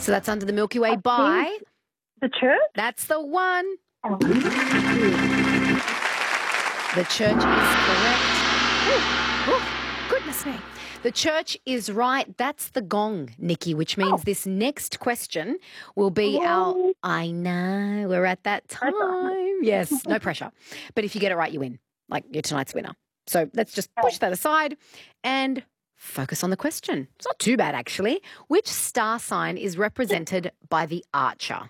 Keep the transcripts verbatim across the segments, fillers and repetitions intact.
So that's Under the Milky Way I by? think The Church? That's the one. Oh. The Church is correct. Ooh, ooh, goodness me. The Church is right. That's the gong, Nikki, which means this next question will be our... I know, we're at that time. Yes, no pressure. But if you get it right, you win. Like, you're tonight's winner. So let's just push that aside and focus on the question. It's not too bad, actually. Which star sign is represented by the archer?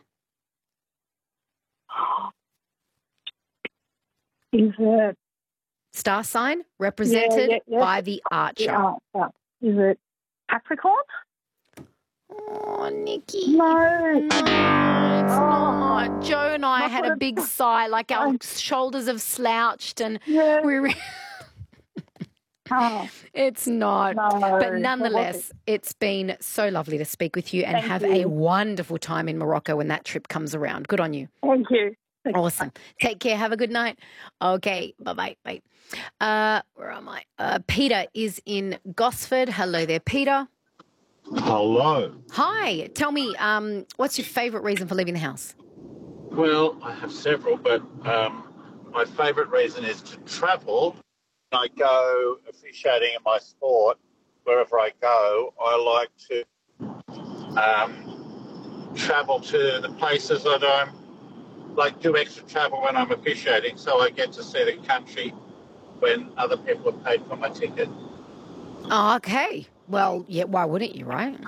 Is it... Star sign represented Yeah, yeah, yeah. by the archer. Yeah, yeah. Is it Capricorn? Oh, Nikki. No. No, it's not. Joe and I Not had what a big I'm- sigh, like our I- shoulders have slouched and Yeah. we re- Oh, It's not. no. But What was nonetheless, it? it's been so lovely to speak with you and Thank have you. a wonderful time in Morocco when that trip comes around. Good on you. Thank you. Thank you. Awesome. Take care. Have a good night. Okay. Bye-bye. Bye. Uh, where am I? Uh, Peter is in Gosford. Hello there, Peter. Hello. Hi. Tell me, um, what's your favourite reason for leaving the house? Well, I have several, but um, my favourite reason is to travel. When I go officiating in my sport, wherever I go, I like to um, travel to the places that I'm, like do extra travel when I'm officiating, so I get to see the country when other people have paid for my ticket. Oh, okay. Well, yeah, why wouldn't you, right?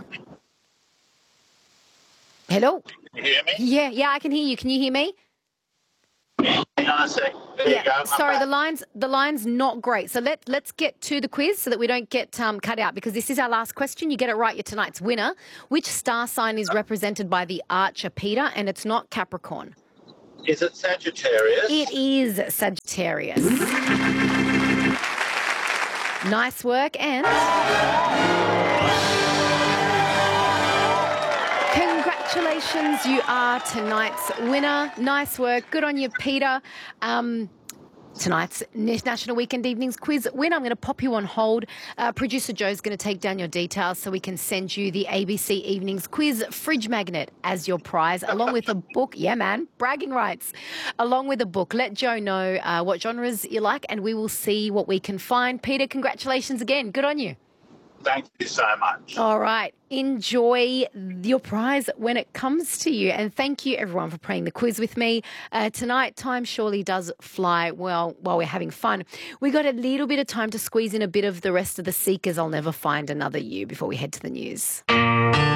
Hello? Can you hear me? Yeah, yeah, I can hear you. Can you hear me? Hang on a sec. There yeah. you go. I'm Sorry, back. the line's the line's not great. So let let's get to the quiz so that we don't get um, cut out, because this is our last question. You get it right, you're tonight's winner. Which star sign is represented by the archer, Peter? And it's not Capricorn. Is it Sagittarius? It is Sagittarius. Nice work, and congratulations, you are tonight's winner. Nice work. Good on you, Peter. Um, tonight's National Weekend Evenings quiz winner. I'm going to pop you on hold. Uh, Producer Joe's going to take down your details so we can send you the A B C Evenings quiz fridge magnet as your prize, along with a book. Yeah, man, bragging rights. Along with a book. Let Joe know uh, what genres you like, and we will see what we can find. Peter, congratulations again. Good on you. Thank you so much. All right. Enjoy your prize when it comes to you. And thank you, everyone, for playing the quiz with me. Uh, tonight, time surely does fly well while we're having fun. We got a little bit of time to squeeze in a bit of the rest of the Seekers I'll Never Find Another You before we head to the news.